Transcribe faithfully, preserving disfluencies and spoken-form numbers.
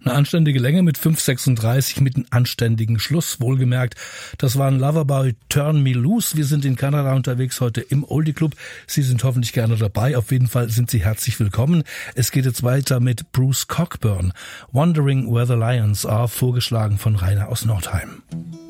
Eine anständige Länge mit fünf sechsunddreißig mit einem anständigen Schluss, wohlgemerkt. Das waren Loverboy Turn Me Loose. Wir sind in Kanada unterwegs heute im Oldie Club. Sie sind hoffentlich gerne dabei. Auf jeden Fall sind Sie herzlich willkommen. Es geht jetzt weiter mit Bruce Cockburn. Wondering Where the Lions Are, vorgeschlagen von Rainer aus Nordheim.